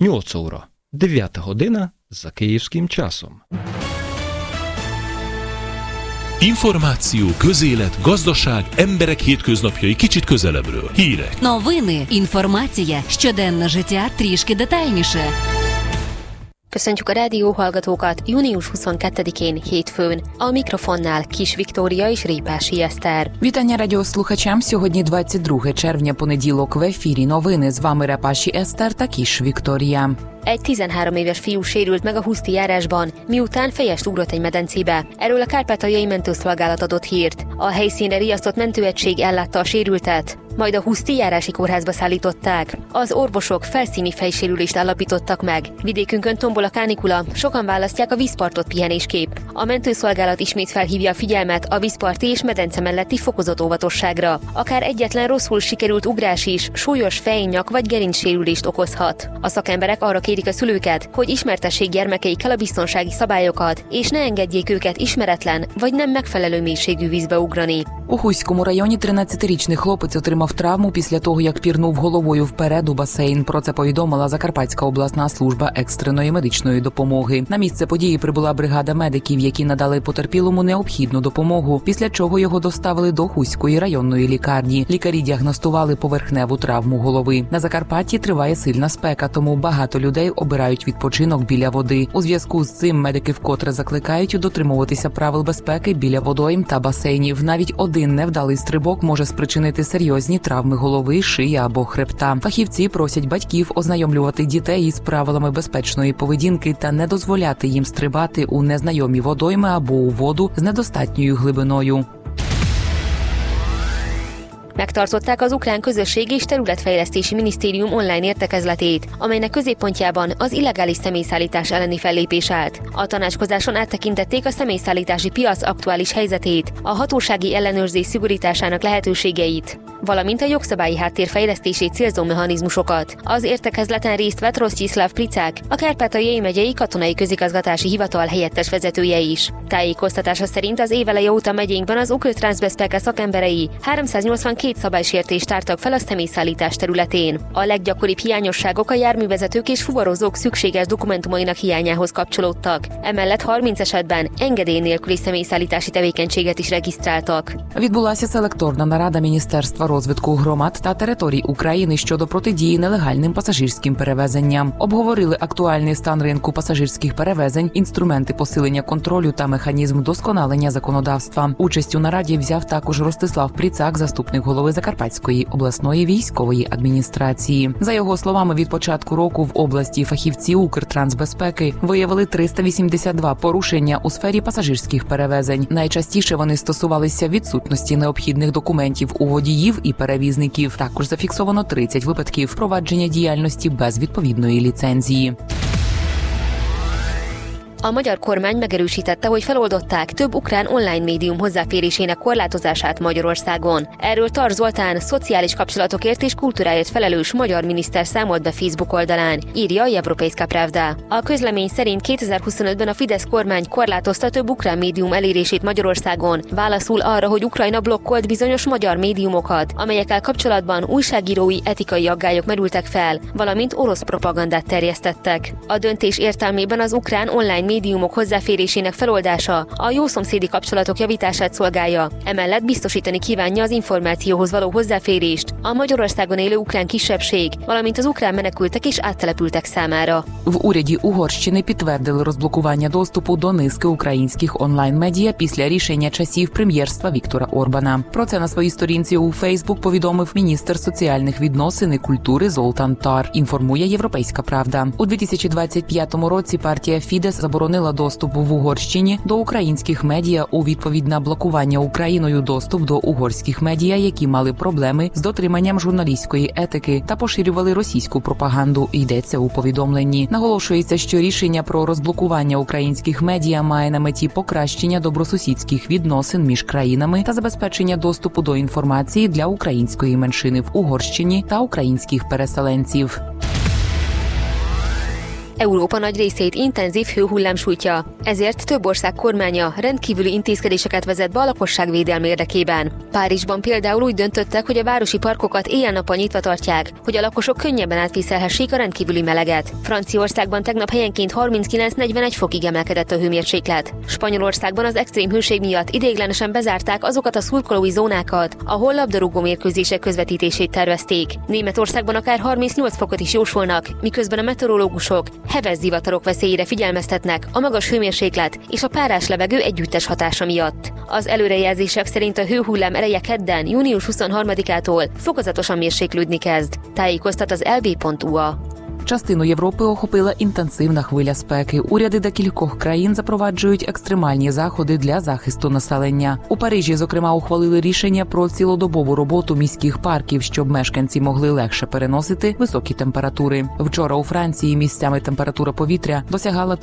8 óra, 9 година за kиївським часом. Információ, közélet, gazdaság, emberek hétköznapjai kicsit közelebbről. Hírek. Новини, інформація, щоденне життя трішки детальніше. Köszöntjük a rádióhallgatókat június 22-én hétfőn. A mikrofonnál Kis Viktória és Répási Eszter. Вітання радіослухачам. Сьогодні 22 червня, понеділок, в ефірі новини. З вами Репаші Eszter та Kis Viktória. Egy 13 éves fiú sérült meg a Huszti járásban, miután fejest ugrott egy medencébe. Erről a Kárpátaljai Mentőszolgálat adott hírt. A helyszínre riasztott mentőegység ellátta a sérültet, majd a Huszti járási kórházba szállították. Az orvosok felszíni fejsérülést állapítottak meg. Vidékünkön tombol a kánikula, sokan választják a vízpartot pihenésképp. A mentőszolgálat ismét felhívja a figyelmet a vízparti és medence melletti fokozott óvatosságra. Akár egyetlen rosszul sikerült ugrás is súlyos fej-, nyak vagy gerincsérülést okozhat. A szakemberek arra kérik a szülőket, hogy ismertessék gyermekeikkel a biztonsági szabályokat, és ne engedjék őket ismeretlen vagy nem megfelelő mélységű vízbe ugrani. У Хуському районі 13-річний хлопець отримав травму після того, як пірнув головою вперед у басейн. Про це повідомила Закарпатська обласна служба екстреної медичної допомоги. На місце події прибула бригада медиків, які надали потерпілому необхідну допомогу, після чого його доставили до Хуської районної лікарні. Лікарі діагностували поверхневу травму голови. На Закарпатті триває сильна спека, тому багато людей обирають відпочинок біля води. У зв'язку з цим медики вкотре закликають дотримуватися правил безпеки біля водойм та басейнів. Навіть один невдалий стрибок може спричинити серйозні травми голови, шиї або хребта. Фахівці просять батьків ознайомлювати дітей із правилами безпечної поведінки та не дозволяти їм стрибати у незнайомі водойми або у воду з недостатньою глибиною. Megtartották az Ukrán Közösség és Területfejlesztési Minisztérium online értekezletét, amelynek középpontjában az illegális személyszállítás elleni fellépés állt. A tanácskozáson áttekintették a személyszállítási piac aktuális helyzetét, a hatósági ellenőrzés szigorításának lehetőségeit, valamint a jogszabályi háttér fejlesztését célzó mechanizmusokat. Az értekezleten részt vett Rosztyiszláv Pricák, a Kárpátaljai megyei katonai közigazgatási hivatal helyettes vezetője is. Tájékoztatása szerint az év eleje óta megyénkben az Ukrtranszbezpeka szakemberei 382 szabálysértést tártak fel a személyszállítás területén. A leggyakoribb hiányosságok a járművezetők és fuvarozók szükséges dokumentumainak hiányához kapcsolódtak. Emellett 30 esetben engedély nélküli személyszállítási tevékenységet is regisztráltak. Відбулася селекторна нарада Міністерства розвитку громад та територій України щодо протидії нелегальним пасажирським перевезенням. Обговорили актуальний стан ринку пасажирських перевезень, інструменти посилення контролю та механізм вдосконалення законодавства. Участь у нараді взяв також Ростислав Прицак, заступник голови Закарпатської обласної військової адміністрації. За його словами, від початку року в області фахівці Укртрансбезпеки виявили 382 порушення у сфері пасажирських перевезень. Найчастіше вони стосувалися відсутності необхідних документів у водіїв і перевізників. Також зафіксовано 30 випадків впровадження діяльності без відповідної ліцензії. A magyar kormány megerősítette, hogy feloldották több ukrán online médium hozzáférésének korlátozását Magyarországon. Erről Tar Zoltán, szociális kapcsolatokért és kultúráért felelős magyar miniszter számolt be Facebook oldalán, írja a Европейска Правда. A közlemény szerint 2025-ben a Fidesz kormány korlátozta több ukrán médium elérését Magyarországon, válaszul arra, hogy Ukrajna blokkolt bizonyos magyar médiumokat, amelyekkel kapcsolatban újságírói etikai aggályok merültek fel, valamint orosz propagandát terjesztettek. A döntés értelmében az ukrán online médiumok hozzáférésének feloldása a jószomszédi kapcsolatok javítását szolgálja, emellett biztosítani kívánja az információhoz való hozzáférést a Magyarországon élő ukrán kisebbség, valamint az ukrán menekültek és áttelepültek számára. В уряді Угорщини підтвердили розблокування доступу до низки українських онлайн-медіа після рішення часів прем'єрства Віктора Орбана. Про це на своїй сторінці у Фейсбук повідомив міністр соціальних відносин і культури Золтан Тар, інформує Європейська Правда. У 2025 році партія Фідес заборонила доступ в Угорщині до українських медіа у відповідь на блокування Україною доступ до угорських медіа, які мали проблеми з дотриманням журналістської етики та поширювали російську пропаганду, йдеться у повідомленні. Наголошується, що рішення про розблокування українських медіа має на меті покращення добросусідських відносин між країнами та забезпечення доступу до інформації для української меншини в Угорщині та українських переселенців. Európa nagy részét intenzív hőhullám sújtja, ezért több ország kormánya rendkívüli intézkedéseket vezet be a lakosság védelme érdekében. Párizsban például úgy döntöttek, hogy a városi parkokat éjjel-nappal nyitva tartják, hogy a lakosok könnyebben átvészelhessék a rendkívüli meleget. Franciaországban tegnap helyenként 39-41 fokig emelkedett a hőmérséklet. Spanyolországban az extrém hőség miatt ideiglenesen bezárták azokat a szurkolói zónákat, ahol labdarúgó mérkőzések közvetítését tervezték. Németországban akár 38 fokot is jósolnak, miközben a meteorológusok heves zivatarok veszélyére figyelmeztetnek a magas hőmérséklet és a párás levegő együttes hatása miatt. Az előrejelzések szerint a hőhullám ereje kedden, június 23-ától fokozatosan mérséklődni kezd. Tájékoztat az lb.ua. Частину Європи охопила інтенсивна хвиля спеки. Уряди декількох країн запроваджують екстремальні заходи для захисту населення. У Парижі, зокрема, ухвалили рішення про цілодобову роботу міських парків, щоб мешканці могли легше переносити високі температури. Вчора у Франції місцями температура повітря досягала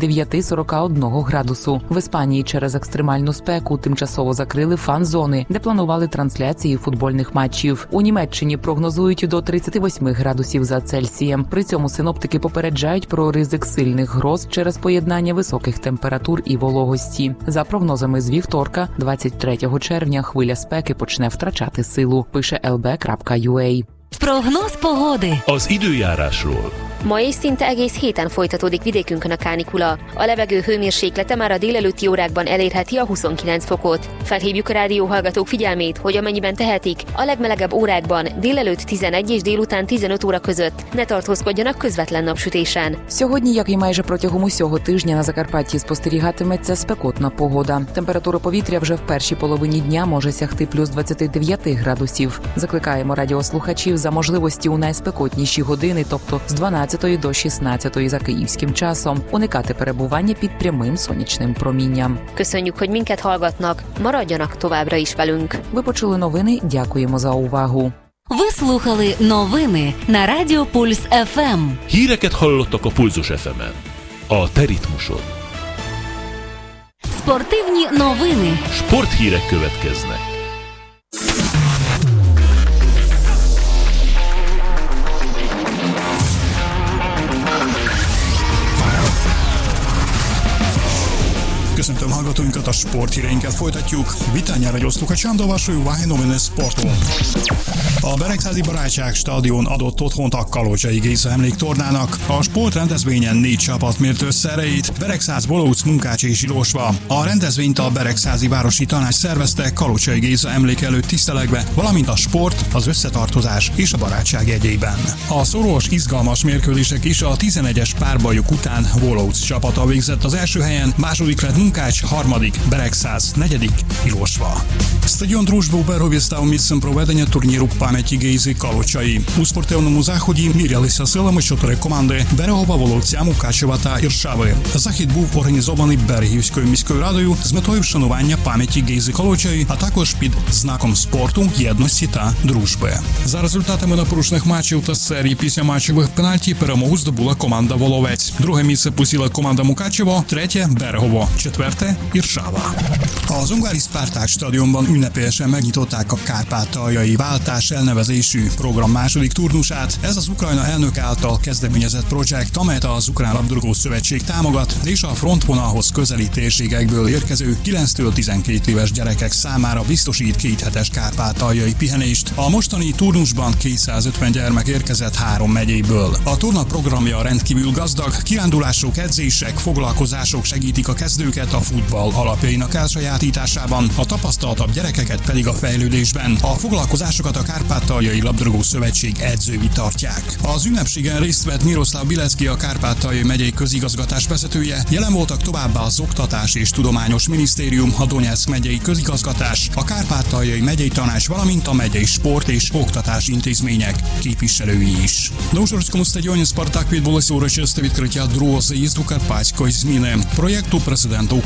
39-41 градусу. В Іспанії через екстремальну спеку тимчасово закрили фан-зони, де планували трансляції футбольних матчів. У Німеччині прогнозують до 38 градусів за Цельсієм. При цьому синоптики попереджають про ризик сильних гроз через поєднання високих температур і вологості. За прогнозами з вівторка, 23 червня, хвиля спеки почне втрачати силу, пише lb.ua. Прогноз pogody. Az időjárásról. Ma és szinte egész héten folytatódik vidékünkön a kánikula. A levegő hőmérséklete már a délelőtti órákban elérheti a 29 fokot. Felhívjuk a rádióhallgatók figyelmét, hogy amennyiben tehetik, a legmelegebb órákban délelőtt 11 és délután 15 óra között ne tartózkodjanak közvetlen napsütésen. Сьогодні, як і майже протягом усього тижня, на Закарпатті спостерігатиметься спекотна погода. Температура повітря вже в першій половині дня може сягти плюс 29 градусів. Закликаємо радіослухачів за можливості у найспекотніші години, тобто з 12 до 16 за київським часом, уникати перебування під прямим сонячним промінням. Köszönjük, hogy minket hallgatnak, maradjanak továbbra is velünk. Ви почули новини, дякуємо за увагу. Ви слухали новини на Радіо Пульс ФМ. Híreket hallottak a Pulzus FM-en. A te ritmusod. Спортивні новини. Sporthírek következnek. Köszöntöm hallgatóinkat, a sporthíreinket folytatjuk. Vitányára gyoszluchačám dovašuju vahe noviny sportu. A Beregszázi Barátság stadion adott otthont a Kalocsai Géza emléktornának. A sportrendezvényen 4 csapat mért össze erejét, Beregszáz, Bolóc, Munkács és Ilósva. A rendezvényt a Beregszázi Városi Tanács szervezte Kalocsai Géza emlék előtt tisztelegve, valamint a sport, az összetartozás és a barátság jegyében. A szoros, izgalmas mérkőzések is a 11-es párbajok után Bolóc csapata végzett az első helyen, második lett Munkács, harmadik Beregszáz, negyedik Ilósva. Стадіон «Дружби» у Бергові став місцем проведення турніру пам'яті Гейзи Калочаї. У спортивному заході мірялися силами 4 команди – Берегова, Воловця, Мукачева та Іршави. Захід був організований Берегівською міською радою з метою вшанування пам'яті Гейзи Калочаї, а також під знаком спорту, єдності та дружби. За результатами напружених матчів та серії після матчевих пенальті перемогу здобула команда Воловець. Друге місце посіла команда Мукачево, третє – Берегово, четверте – Іршава. Az ungári Spartak stadionban ünnepélyesen megnyitották a kárpátaljai váltás elnevezésű program második turnusát. Ez az Ukrajna elnök által kezdeményezett projekt, amelyet az Ukrán Labdarúgó Szövetség támogat, és a frontvonalhoz közeli térségekből érkező 9-től 12 éves gyerekek számára biztosít 2 hetes kárpátaljai pihenést. A mostani turnusban 250 gyermek érkezett 3 megyéből. A torna programja rendkívül gazdag, kirándulások, edzések, foglalkozások segítik a kezdőket a futball alapjainak elsajátításában, a tapasztaltabb gyerekeket pedig a fejlődésben. A foglalkozásokat a Kárpátaljai Labdarúgó Szövetség edzői tartják. Az ünnepségen részt vett Miroslav Bilecki, a Kárpátaljai megyei közigazgatás vezetője, jelen voltak továbbá az Oktatás és Tudományos Minisztérium, a Donyeck megyei közigazgatás, a Kárpátaljai megyei tanács, valamint a megyei sport és oktatási intézmények képviselői is. На Ужгородському стадіоні «Спартак» відбулося урочисте відкриття другого заїзду карпатської зміни – проєкту президента України, яка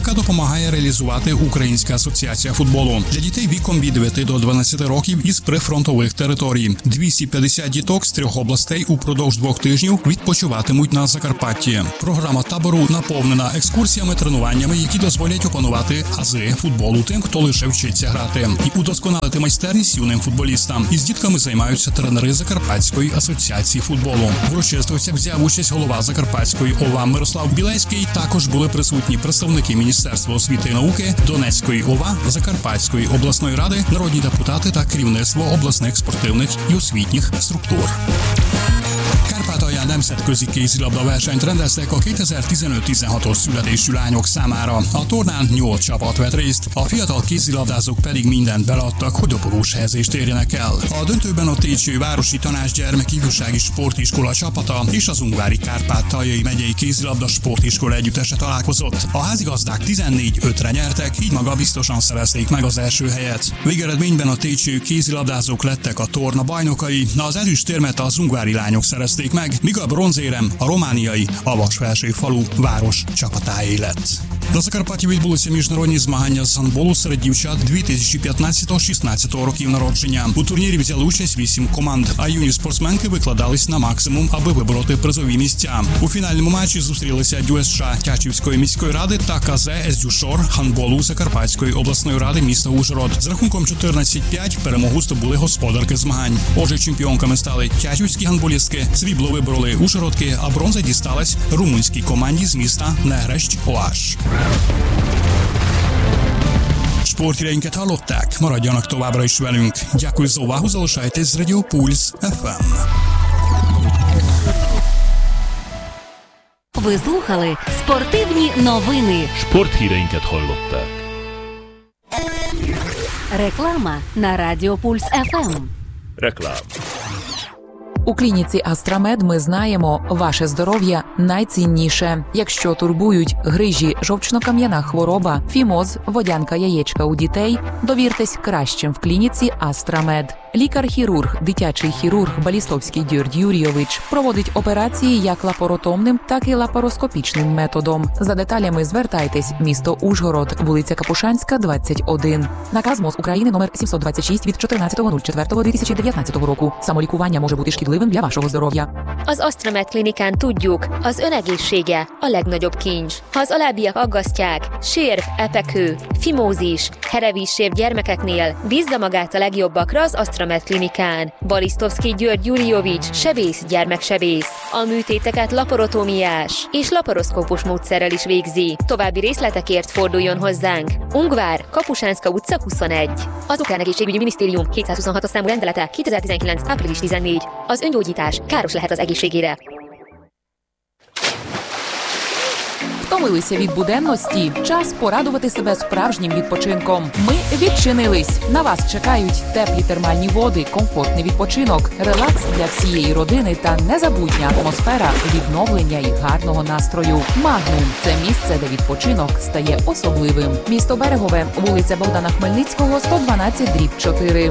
яка допомагає реалізувати Українська асоціація футболу для дітей віком від 9 до 12 років із прифронтових територій. 250 діток з 3 областей упродовж 2 тижнів відпочиватимуть на Закарпатті. Програма табору наповнена екскурсіями, тренуваннями, які дозволять опанувати ази футболу тим, хто лише вчиться грати, і удосконалити майстерність юним футболістам. Із дітками займаються тренери Закарпатської асоціації футболу. В урочистостях взяв участь голова Закарпатської ОВА Мирослав Білецький. Також були присутні представники Міністерства освіти і науки, Донецької ОВА, Закарпатської обласної ради, народні депутати та керівництво обласних спортивних і освітніх структур. Kárpátalján nemzetközi kézilabda versenyt rendeztek a 2015-16-os születésű lányok számára. A tornán 8 csapat vett részt, a fiatal kézilabdázók pedig mindent beleadtak, hogy doborús helyezést érjenek el. A döntőben a Técső Városi Tanács Gyermek Ifjúsági Sportiskola csapata és az Ungvári Kárpátaljai megyei kézilabda sportiskola együttese találkozott. A házigazdák 14-5-re nyertek, így maga biztosan szerezték meg az első helyet. Végeredményben a Técső kézilabdázók lettek a torna bajnokai, az ezüstérmet az ungvári lányok szerezték meg, míg a bronzérem a romániai Avasfelsőfalu város csapatáé lett. На Закарпатті відбулися міжнародні змагання з гандболу серед дівчат 2015-16 років народження. У турнірі взяли участь 8 команд, а юні спортсменки викладались на максимум, аби вибороти призові місця. У фінальному матчі зустрілися ДЮСШ Тячівської міської ради та КЗ СДЮШОР гандболу Закарпатської обласної ради міста Ужгород. З рахунком 14-5 перемогу здобули господарки змагань. Отже, чемпіонками стали тячівські гандболістки, срібло вибороли ужгородки, а бронза дісталась румунській команді з міста Negrești-Oaș. Sporthíreinket hallották, maradjanak továbbra is velünk. Дякую за увагу, залишайтесь з Радіо Пульс FM. Ви слухали спортивні новини. Sporthíreinket hallották. Реклама на Радіо Пульс ФМ. Reklám. У клініці Астрамед ми знаємо, ваше здоров'я найцінніше. Якщо турбують грижі, жовчно-кам'яна хвороба, фімоз, водянка яєчка у дітей, довіртесь кращим в клініці Астрамед. Лікар-хірург, дитячий хірург Балістовський Дьорд Юрійович проводить операції як лапаротомним, так і лапароскопічним методом. За деталями звертайтесь. Місто Ужгород, вулиця Капушанська, 21. Наказ МОЗ України номер 726 від 14.04.2019 року. Самолікування може бути шкідливим для вашого здоров'я. Az Astramed klinikán tudjuk, az ön egészsége a legnagyobb kincs. Ha az alábbiak aggasztják, sérv, epekő, fimózis, herevízsév gyermekeknél, bízza magát a legjobbakra az Astramed klinikán. Balisztovszky György Júriovics, sebész, gyermeksebész. A műtéteket laparotómiás és laparoszkópus módszerrel is végzi. További részletekért forduljon hozzánk. Ungvár, Kapusánszka utca 21. Az Ukrán Egészségügyi Minisztérium 726-os számú rendelete 2019. április 14. Az öngyógyítás káros lehet az egészségére. Втомилися від буденності? Час порадувати себе справжнім відпочинком. Ми відчинились. На вас чекають теплі термальні води, комфортний відпочинок, релакс для всієї родини та незабутня атмосфера відновлення і гарного настрою. Магнум – це місце, де відпочинок стає особливим. Місто Берегове, вулиця Богдана Хмельницького, 112/4.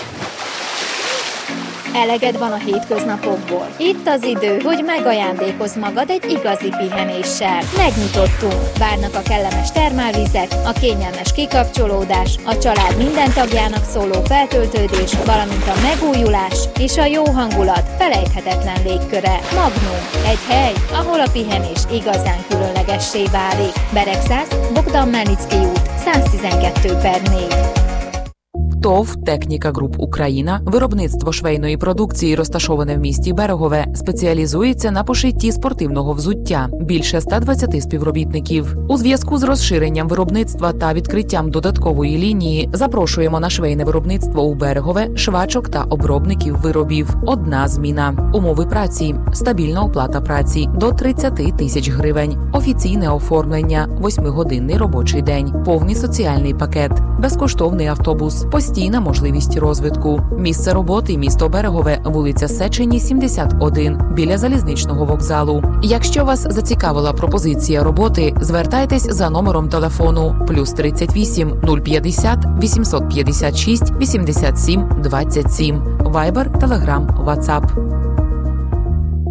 Eleged van a hétköznapokból. Itt az idő, hogy megajándékozz magad egy igazi pihenéssel. Megnyitottunk. Várnak a kellemes termálvizek, a kényelmes kikapcsolódás, a család minden tagjának szóló feltöltődés, valamint a megújulás és a jó hangulat felejthetetlen légköre. Magnum. Egy hely, ahol a pihenés igazán különlegessé válik. Beregszász, Bogdan Melnicki út, 112/4. ТОВ «Техніка Груп Україна», виробництво швейної продукції, розташоване в місті Берегове, спеціалізується на пошитті спортивного взуття. Більше 120 співробітників. У зв'язку з розширенням виробництва та відкриттям додаткової лінії запрошуємо на швейне виробництво у Берегове швачок та обробників виробів. Одна зміна. Умови праці. Стабільна оплата праці до 30 тисяч гривень. Офіційне оформлення. 8-годинний робочий день. Повний соціальний пакет. Безкоштовний автобус. Постійна можливість розвитку. Місце роботи – місто Берегове, вулиця Сечені, 71, біля залізничного вокзалу. Якщо вас зацікавила пропозиція роботи, звертайтесь за номером телефону +38 050 856 87 27. Вайбер, Телеграм, Ватсап.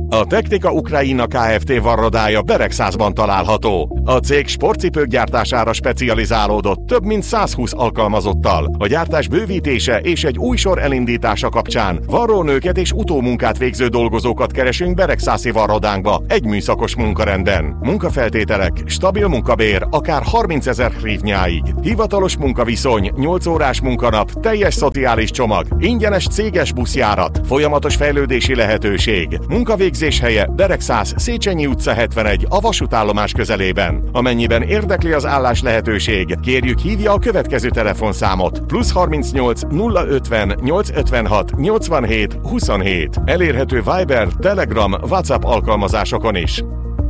A Technika Ukrajina Kft. Varrodája Beregszászban található. A cég sportcipők gyártására specializálódott több mint 120 alkalmazottal. A gyártás bővítése és egy új sor elindítása kapcsán varrónőket és utómunkát végző dolgozókat keresünk Beregszászi varrodánkba egy műszakos munkarendben. Munkafeltételek, stabil munkabér, akár 30 000 hrivnyáig. Hivatalos munkaviszony, 8 órás munkanap, teljes szociális csomag, ingyenes céges buszjárat, folyamatos fejlődési lehetőség. Munkavégzés helye Beregszász, Széchenyi utca 71 a vasútállomás közelében. Amennyiben érdekli az állás lehetőség, kérjük hívja a következő telefonszámot: +38 050 856 87 27. Elérhető Viber, Telegram, WhatsApp alkalmazásokon is.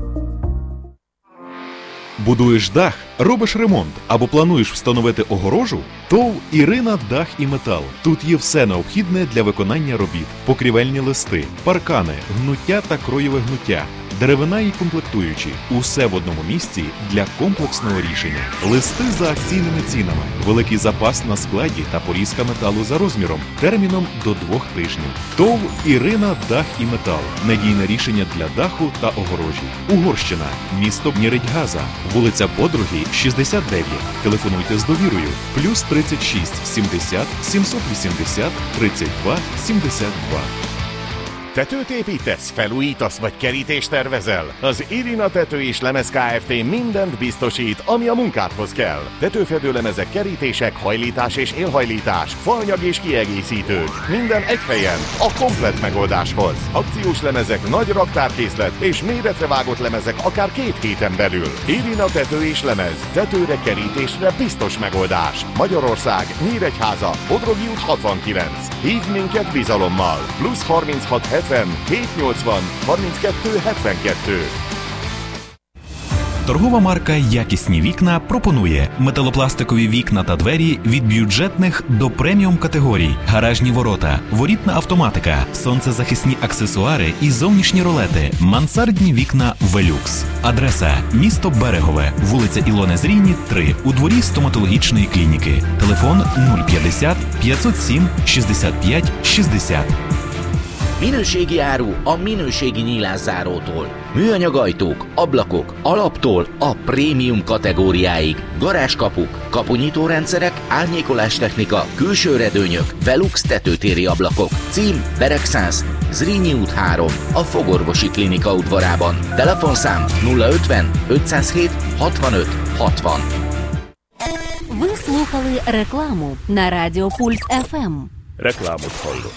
Будуєш дах, робиш ремонт або плануєш встановити огорожу? ТОВ «Ірина Дах і Метал». Тут є все необхідне для виконання робіт. Покрівельні листи, паркани, гнуття та кроєве гнуття, деревина і комплектуючі. Усе в одному місці для комплексного рішення. Листи за акційними цінами, великий запас на складі та порізка металу за розміром, терміном до 2 тижнів. ТОВ «Ірина Дах і Метал». Надійне рішення для даху та огорожі. Угорщина. Місто Нєредьгаза. Вулиця Подруги, 69. Телефонуйте з довірою. +36 70 780 32 72. Tetőt építesz, felújítasz vagy kerítést tervezel? Az Irina Tető és Lemez Kft. Mindent biztosít, ami a munkádhoz kell. Tetőfedőlemezek, kerítések, hajlítás és élhajlítás, faanyag és kiegészítők. Minden egy helyen, a komplett megoldáshoz. Akciós lemezek, nagy raktárkészlet és méretre vágott lemezek akár 2 héten belül. Irina Tető és Lemez. Tetőre, kerítésre biztos megoldás. Magyarország, Nyíregyháza, Bodrogi út 69. Hívd minket bizalommal. +36 70 780 32 72. Торгова марка «Якісні вікна» пропонує металопластикові вікна та двері від бюджетних до преміум категорій, гаражні ворота, ворітна автоматика, сонцезахисні аксесуари і зовнішні ролети, мансардні вікна «Велюкс». Адреса – місто Берегове, вулиця Ілони Зрійні, 3, у дворі стоматологічної клініки. Телефон 050 507 65 60. Minőségi áru a minőségi nyílászárótól. Műanyag ajtók, ablakok, alaptól a prémium kategóriáig. Garázskapuk, kapunyítórendszerek, árnyékolástechnika, külső redőnyök, Velux tetőtéri ablakok. Cím Beregszász, Zrínyi út 3, a Fogorvosi Klinika udvarában. Telefonszám 050 507 65 60. Ви слухали рекламу на Радіо Пульс ФМ. Рекламу hallott.